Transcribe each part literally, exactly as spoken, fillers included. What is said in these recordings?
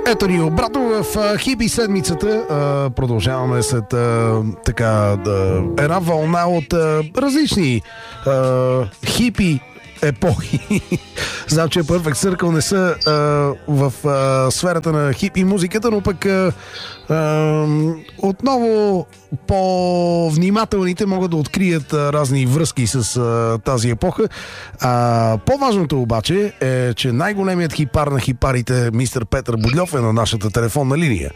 Ето ни обратно в а, хипи седмицата. А, продължаваме след а, така да, една вълна от а, различни а, хипи епохи. Знам, че Perfect Circle не са а, в а, сферата на хипи музиката, но пък а, а, отново по-внимателните могат да открият а, разни връзки с а, тази епоха. А, по-важното обаче е, че най-големият хипар на хипарите, мистер Петър Будльов, е на нашата телефонна линия.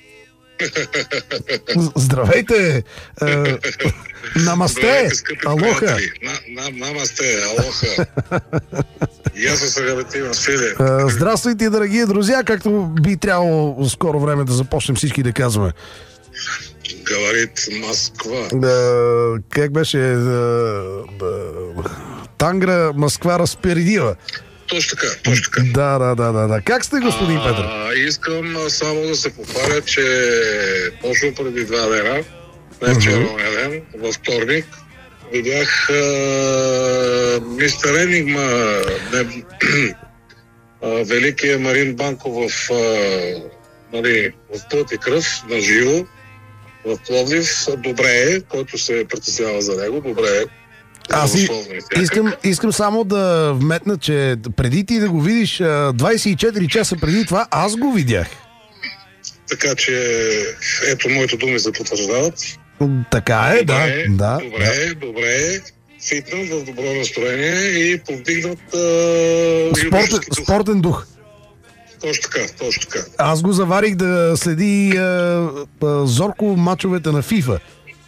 Здравейте! Е, намасте! Алоха! Намасте! Алоха! И аз се ребетивам свиде. Здравствуйте, драги друзья! Както би трябвало в скоро време да започнем всички да казваме. Говорит Москва. Да, как беше? Да, да, Тангра, Москва разпередила. Точно така, точно така. Да, да, да, да, да. Как сте, господин Петър? А, искам само да се похваля, че точно преди два дена, не вчера, uh-huh. ден, във вторник, видях а, мистер Енигма, не, а, великия Марин Банков в, а, нали, в плът и кръв, на живо, в Пловдив. Добре е, който се притеснява за него, добре е. Аз и, искам, искам само да вметна, че преди ти да го видиш, двайсет и четири часа преди това, аз го видях. Така че, ето, моите думи се потвърждават. Така е, добре, да. да добре, да. добре. Фитнат в добро настроение и повдигнат Спортен, спортен дух. Точно така, точно така. Аз го заварих да следи а, а, зорко мачовете на FIFA.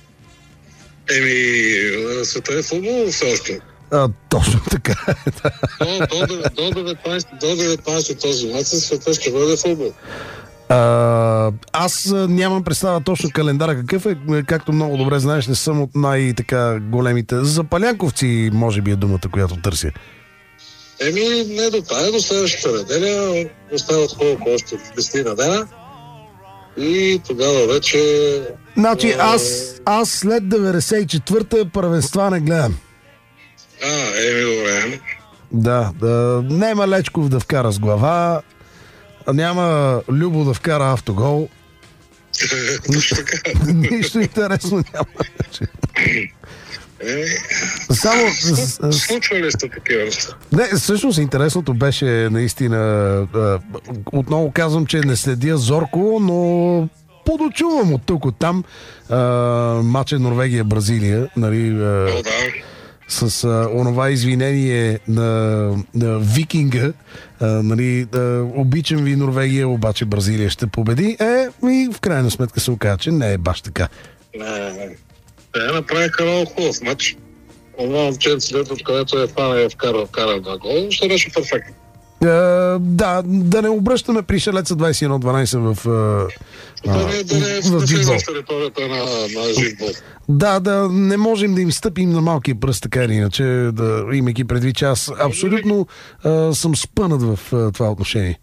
Еми, света е футбол все още. А, точно така е, да. До, до, до, до деветнайсети този месец света ще бъде футбол. А, аз нямам представа точно календара какъв е. Както много добре знаеш, не съм от най-така големите запалянковци, може би е думата, която търся. Еми, не до тая, до следващата неделя остават колко още десет на дена. И тогава вече... Значи аз, аз след деветдесет и четвърта първенства не гледам. А, еми добре. Да, да, няма Лечков да вкара с глава, няма Любо да вкара автогол. Точно така. Нищо интересно няма. Еми... Само... Случва ли сте такива неща? Не, всъщност интересното беше наистина... Отново казвам, че не следя зорко, но подочувам от тук, от там матча Норвегия-Бразилия, нали... О, да. С а, онова извинение на, на викинга, а, нали, а, обичам ви Норвегия, обаче Бразилия ще победи. Е, и в крайна сметка се оказа, че не е баш така. Не, не. Те направиха много хубав матч. Това момченце, от където е фана е вкарал, вкарал два гола, ще беше перфектно. Uh, да, да не обръщаме пришелеца двайсет и едно дванайсет в uh, да не, да не, в влизам в територията на, на живбол. Да, да не можем да им стъпим на малкия пръст, така или иначе, да, имайки предвид, че аз абсолютно uh, съм спънат в uh, това отношение.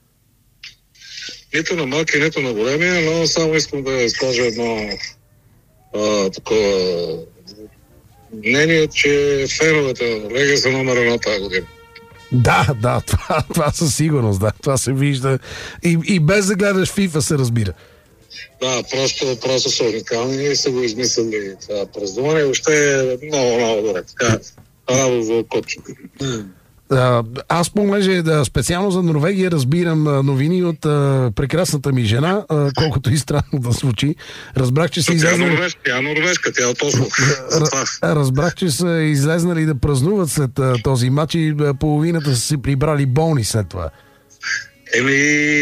Нито на малки, нито на големия, но само искам да изкажа едно а, такова мнение, че феновете на Норвегия са номер едно тази година. Да, да, това, това със сигурност, да, това се вижда. И, и без да гледаш FIFA се разбира. Да, просто, просто са уникални и са го измислили това праздуване. Въобще е много, много добре. Така, радост за окото. Аз, понеже да, специално за Норвегия разбирам новини от а, прекрасната ми жена, а, колкото и странно да звучи. Разбрах, че са излезнали... Тя е норвежка, тя е от Осло. Разбрах, че са излезнали да празнуват след а, този матч и а, половината са си прибрали болни след това. Еми,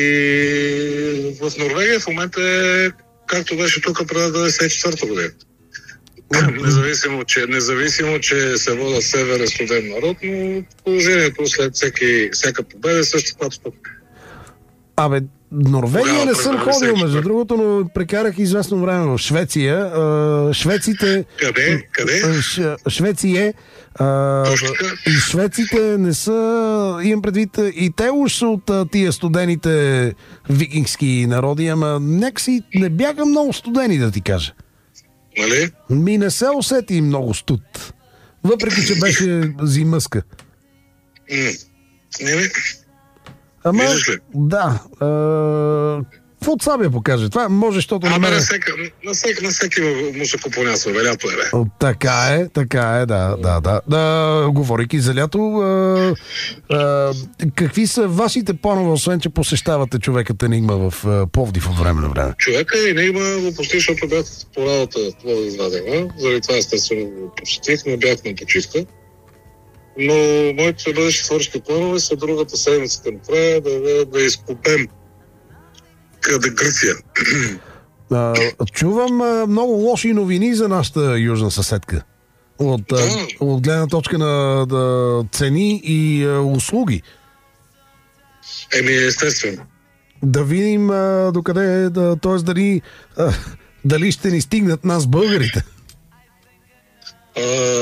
в Норвегия в момента е както беше тук през деветдесет и четвърта година. Независимо, че, независимо, че се вода север е студен народ, но положението след всеки, всяка победа е също както тук. Абе, Норвегия не съм ходил, между другото, но прекарах известно време в Швеция. Швеците... Къде? Къде? Ш, Швеция. И швеците не са... Имам предвид, и те уж са от тия студените викингски народи, ама някакси не бяха много студени, да ти кажа. Нали? Ми не се усети много студ. Въпреки, че беше зимъска. Не, Ама, Виждаш ли? да. Какво от Сабия покаже? Това може, защото на Ама мен... на всеки, на всеки, на всеки му се купонясва, лято е, бе. О, Така е, така е, да, да, да. да говорейки за лято, а, а, какви са вашите планове, освен че посещавате човекът Енигма в а, Пловдив от време на време? Човека и не има го почти, защото бях по работа в извадена. Заради това естествено го посетих, не бях на почивка. Но моите бъдещи свършки планове са другата седмица към края да, да, да изкупем къде Гърция. А, чувам а, много лоши новини за нашата южна съседка. От, Да. а, от гледна точка на да, цени и а, услуги. Еми, естествено. Да видим а, докъде, да, т.е. дали, а, дали ще ни стигнат нас българите. А,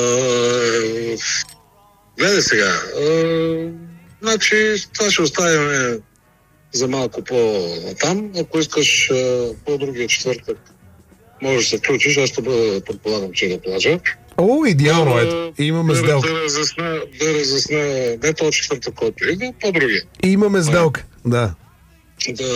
гледай сега. А, значи, това ще оставим за малко по-там. Ако искаш а, по-другия четвъртък, можеш да се включиш. Аз ще бъда, предполагам, че на плажа. О, идеално, Да, ето. Имаме да, сделка. да разясна, да разясна, не този четвъртък, който идва, по-другия. Имаме сделка, да. Да,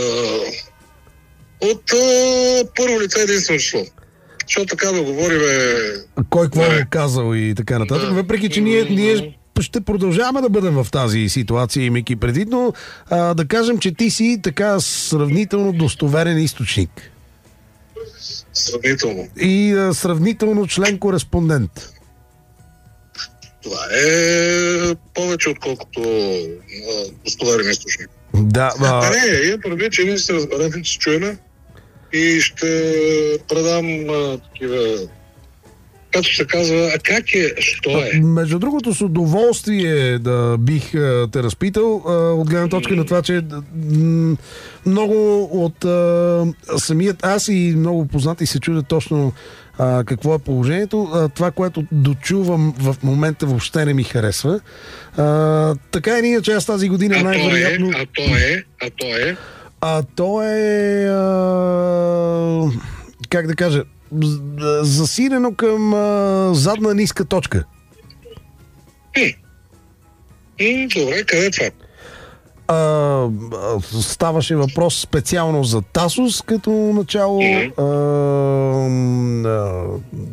от а, първо лице единствено число. Защото така да говорим... Кой какво Да. е казал и така нататък. Да. Въпреки, че ние, ние ще продължаваме да бъдем в тази ситуация, имайки предвид, но а, да кажем, че ти си така сравнително достоверен източник. Сравнително. И а, сравнително член-кореспондент. Това е повече отколкото достоверен източник. Да, А, а, не, я прави, че ние се разберем, че се чуем и ще предам а, такива... Както се казва, а как е, що е? между другото, с удоволствие да бих а, те разпитал, а, от гледна точка на това, че м, много от а, самият аз и много познати се чудят точно а, какво е положението. А, това, което дочувам в момента, въобще не ми харесва. А, така и иначе аз тази година А то е, най-вероятно... а то е, а то е... А то е... А, как да кажа... з- засилено към а, задна ниска точка. М, м, добре, къде е това? А, а, ставаше въпрос специално за Тасос като начало. Мгм. А, а,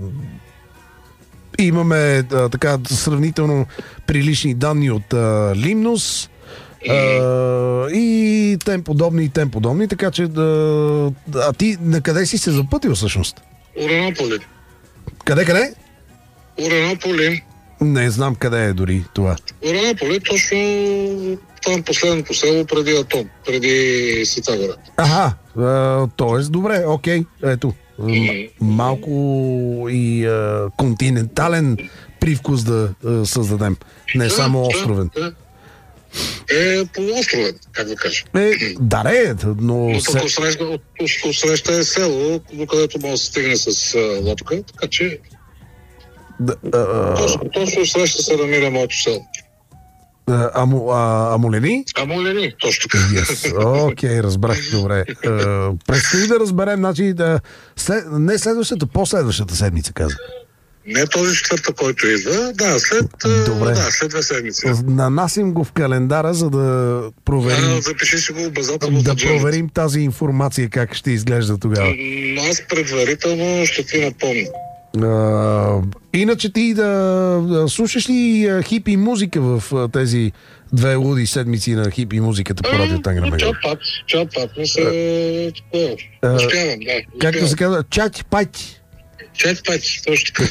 имаме а, така сравнително прилични данни от а, Лимнос. А, и тем подобни, и тем подобни, така че да... А ти на къде си се запътил всъщност? Уранополи. Къде, къде? Уранополи. Не знам къде е дори това. Уранополи, точно там последното село преди Атон, преди Ситагора. Аха, т.е. добре, окей, ето. М- малко и а, континентален привкус да а, създадем, не само островен. Да, да. Е полуостровен, как да кажа. Е, да, не, но... Но се- пък отсреща, от, от, отсреща е село, до където може да се стигне с а, лодка, така че да, а, точно, точно отсреща се намира моето село. а, амо, а, амолени? Амолени, точно така. Yes. Окей, разбрах, добре. А, предстои да разберем, значи, да, след, не следващата, последващата седмица, каза. Не този четвъртък, който идва, да, след, а, Добре. да, след две седмици. Нанасим го в календара, за да проверим, А, запиши си го обязателно да в аджендата. проверим тази информация, как ще изглежда тогава. М, Аз предварително ще ти напомня. А, иначе ти да, да слушаш ли а, хипи музика в а, тези две луди седмици на хипи музиката по радио Тангра Мега? Чат пат, чат пат не се... такова. А, Успявам, да. Както се успявам. казва, чати пати. Чат пат, точно така.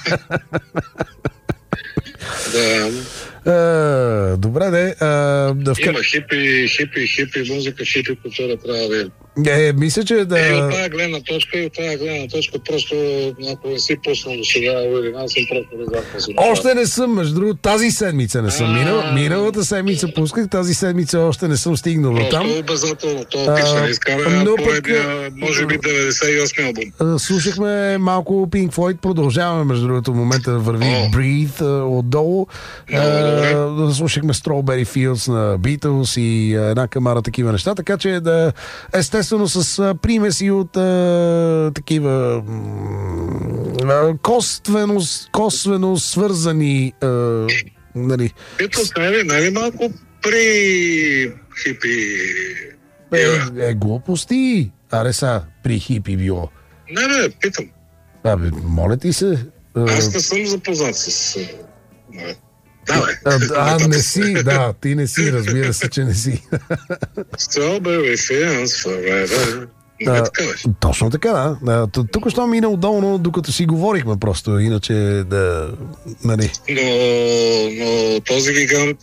Да, А, добре, де. А, да вка... има хипи, хипи, хипи музика, хипи култура трябва да има. е, мисля, че И от да... тази гледна точка, и от тази гледна точка, просто ако не си пуснал до сега, или аз съм просто не знам какво си Още не съм, между другото, тази седмица не съм. Минал, миналата седмица пусках, тази седмица още не съм стигнал до Просто там. обязателно, то А, пише, изкара но пък, поредния, може би деветдесет и осми албум. А, Слушахме малко Pink Floyd, продължаваме между другото в момента да върви О. Breathe а, отдолу. А, слушахме Strawberry Fields на Beatles и а, една камара такива неща, така че да естествено с а, примеси от а, такива м, а, косвено, косвено свързани а, нали, Ето, нали, нали малко при хипи. Е, е глупости. Аре са, при хипи било. Не, не, питам. Абе, моля ти се. Аз не съм запознат с... Не. Да, бе. А, а, не си, да, ти не си, разбира се, че не си. Strawberry fields forever. Не, така беше. Точно така, да. Тук що мина отдолно, докато си говорихме просто, иначе да... Нали. Но, но този гигант...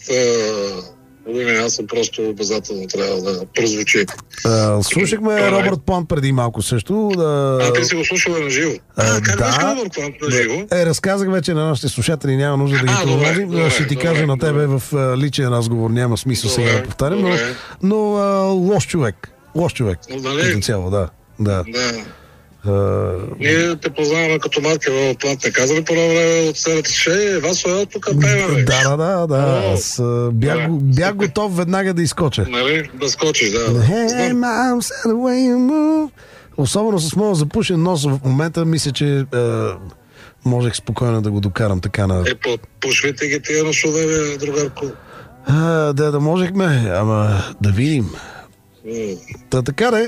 А... Аз съм просто обязателно трябва да прозвучи. А, слушахме а, Робърт Плант преди малко също. Да... А, ти си го слушал на живо. А, как да, беше Робърт Плант на живо? Е, разказах вече на нашите слушатели, няма нужда да ги продължим, но ще ти добре, кажа на тебе добре. В личен разговор, няма смисъл добре, сега да повтарям, но, но а, лош човек. Лош човек. Като цяло, да. да. да. Uh, Ние те познаваме като марка в Плант. Не каза ли по време от серията, че Васо е тук пеме? Да, да, да, да. Аз бях, бях готов веднага да изкоча. Нали? Да скочиш, да. Hey, mom, said the way you move. Особено с моят запушен нос в момента, мисля, че uh, можех спокойно да го докарам така на... Е, пушвайте ги тия ношове, другарко. Uh, да, да можехме, ама да видим. Mm. Та така де,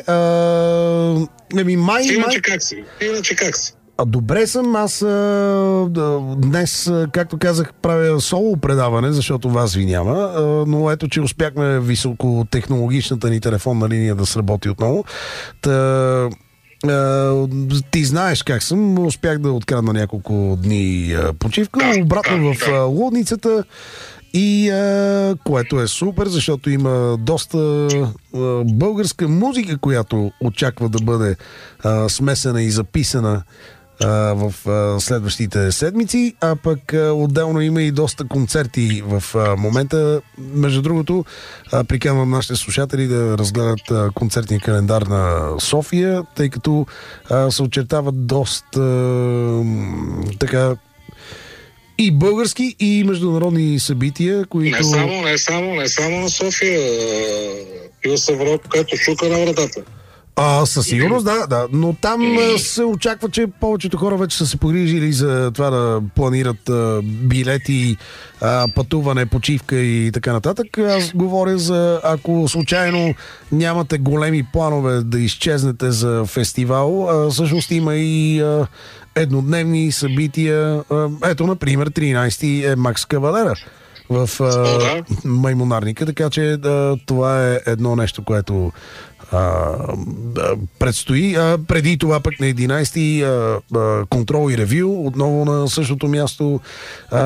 еми май... Ти иначе май... как си? Ти иначе как си? А, добре съм, аз а, днес, както казах, правя соло предаване, защото вас ви няма, а, но ето, че успяхме високотехнологичната ни телефонна линия да сработи отново. Та, а, ти знаеш как съм, успях да открадна няколко дни а, почивка, да, обратно да, в да. лудницата. И а, което е супер, защото има доста а, българска музика, която очаква да бъде а, смесена и записана а, в а, следващите седмици, а пък а, отделно има и доста концерти в а, момента. Между другото, а, приканвам нашите слушатели да разгледат а, концертния календар на София, тъй като а, се очертават доста а, така и български, и международни събития, които... Не само, не само, не само на София. Пил се Европа, като шука на вратата. А, със сигурност, да, да. Но там mm. се очаква, че повечето хора вече са се погрижили за това да планират а, билети, а, пътуване, почивка и така нататък. Аз говоря за, ако случайно нямате големи планове да изчезнете за фестивал, а, всъщност има и а, еднодневни събития. А, ето, например, тринайсети е Макс Кавалера в а, Маймунарника, така че а, това е едно нещо, което а, предстои. А, преди това пък на единайсети а, а, контрол и ревю, отново на същото място. А,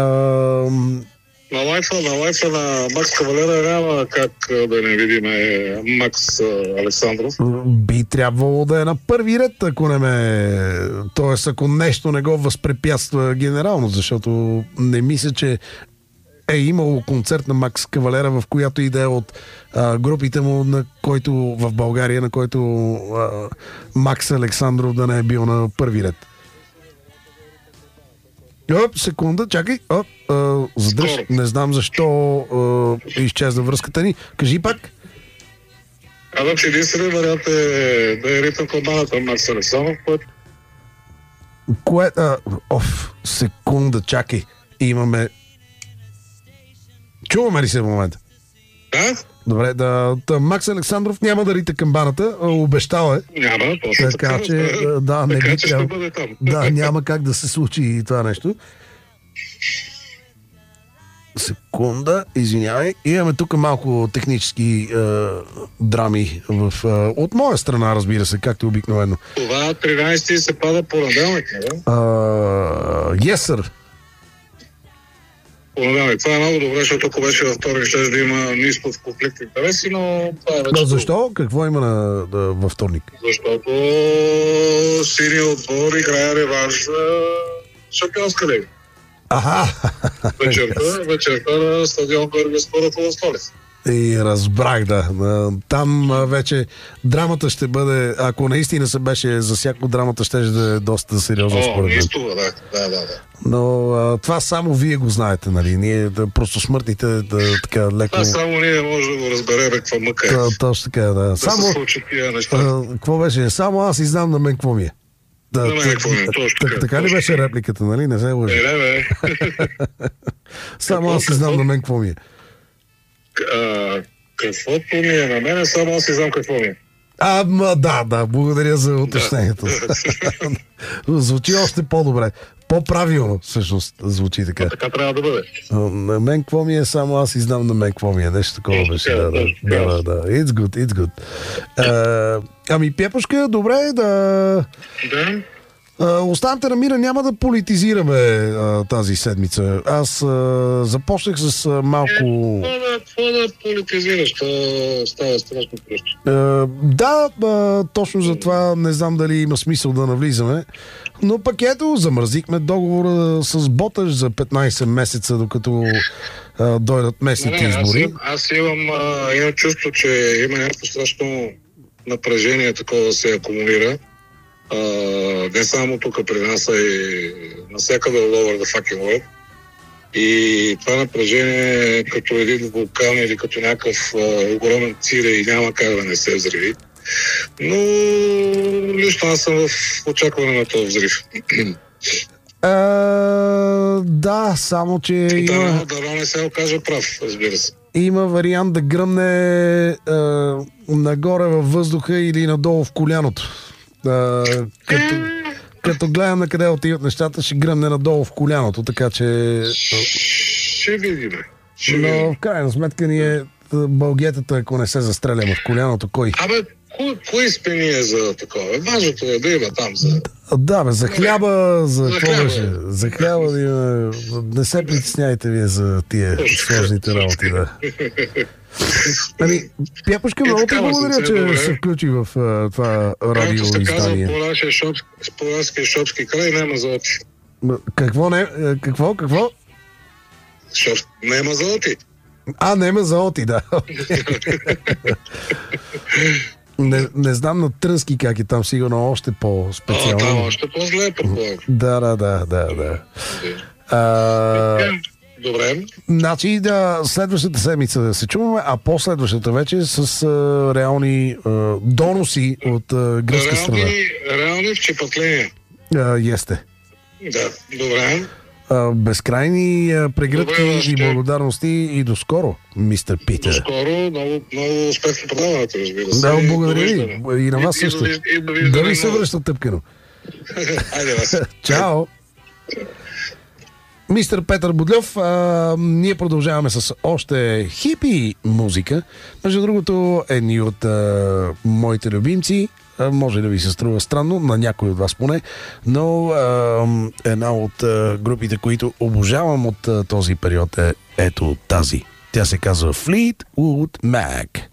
на лайфа, на лайфа на Макс Кавалера няма как да не видим Макс Александров. Би трябвало да е на първи ред, ако не ме... Тоест, ако нещо не го възпрепятства генерално, защото не мисля, че е имало концерт на Макс Кавалера, в която и да е от а, групите му, на който в България, на който а, Макс Александров да не е бил на първи ред. Оп, секунда, чакай. Оп, а, задръж. Скоро. Не знам защо а, изчезна връзката ни. Кажи пак. А значи единственият вариант е да е ритъм кладаната Макс Александров, което... Кое... А, оф, секунда, чакай. Имаме... Чуваме ли се в момента? Да. Добре, да, да, Макс Александров няма да рита камбаната, обещал е. Няма, точно така, така че, да, да, не така, би че трябва... ще бъде там. Да, няма как да се случи това нещо. Секунда, извинявай. Имаме тук малко технически е, драми в, е, от моя страна, разбира се, както обикновено. Това тринайсети се пада понеделник, не? Uh, yes, sir. Понеделник. Това е много добре, защото ако беше във вторник, ще да има ниско в конфликт интереси, но това е вече... Но защо? Какво има на, да, във вторник? Защото синия отбор играе реванш за шампионска лига. Аха! Вечерта, вечерта на стадион Георги Споров в столица. И разбрах, да. Там вече драмата ще бъде, ако наистина се беше засяко, драмата ще да е доста сериозно според мен. О, да, да, да, да. Но а, това само вие го знаете, нали? Ние да, просто смъртните да така леко... Това само ние може да го разберем каква мъка е. Да, точно така, да. Да само, се случи тия неща. А, какво беше? Само аз и знам на мен какво ми е. Да, на мен какво ми е, точно така. Така ли беше репликата, нали? Не се лъжи. Не, не, не. Само аз и знам на мен какво ми е. А, Каквото ми е на мене, само аз и знам какво ми е. А, ма, да, да, благодаря за уточнението. Да. Звучи още по-добре. По-правилно, всъщност, звучи така. А така трябва да бъде. На мен какво ми е, само аз и знам на мен какво ми е. Нещо такова беше. Да, да, да, да, да. It's good, it's good. Uh, ами, Пепушка, добре, да... Да. Uh, останете на мира, няма да политизираме uh, тази седмица. Аз uh, започнах с uh, малко... Е, какво да, да политизираш? То става страшно просто. Uh, да, uh, точно за това не знам дали има смисъл да навлизаме. Но пък ето, замразихме договора с Боташ за петнайсет месеца, докато uh, дойдат местните не, избори. Аз, аз имам, а, имам чувство, че има някакво страшно напрежение, такова да се акумулира. Uh, не само тук при нас, а и навсякъде all over the fucking world. И това напрежение е като един вулкан или като някакъв uh, огромен цире и няма как да не се взриви. Но лично аз съм в очакване на този взрив. Uh, да, само че има... Да, да не се окаже прав, разбира се. Има вариант да гръмне uh, нагоре във въздуха или надолу в коляното. Uh, като, като гледам на къде отиват нещата, ще гръмне надолу в коляното, така че... Ще видим. Ще Но видим. в крайна сметка ние бългетата, ако не се застреляме в коляното, кой? Абе, кои, кои сме ние за такова? Важното е да има там за... Да, бе, за хляба, за За какво хляба. беше? За хляба да има... Не се притесняйте вие за тия сложните работи, да. Ами, Пепушка, много ти такава благодаря, съм, че добре. се включи в uh, това Както се казва радиоиздание. по нашия шоп, по нашия шопски край, няма за очи. М, Какво не? е, Какво? Какво? Шоп, няма за очи. А, нема за оти, да. не, не знам на Трънски как е там, сигурно още А, по-специално. там още по-зле, предполагам. Да, да, да, да, да. А, Добре. значи да, следващата седмица да се чуваме, а последващата вече с а, реални а, доноси от а, гръцка страна. Реални, реални вчепатления. А, есте. Да, добре. А, безкрайни а, прегръдки Добре, и ще- благодарности и до скоро, мистер Питер. Скоро, много, много успех в продаването, разбира се. Да, И благодаря ви. довиждане. И на вас И- и също. довиж- и Да довиждане ви се много. връща тъпкано. Айде, вас. Чао! Мистер Петър Бодлев, а, ние продължаваме с още хипи музика. Между другото, едни от а, моите любимци, а, може да ви се струва странно, на някой от вас поне, но а, една от а, групите, които обожавам от а, този период е ето тази. Тя се казва Fleetwood Mac.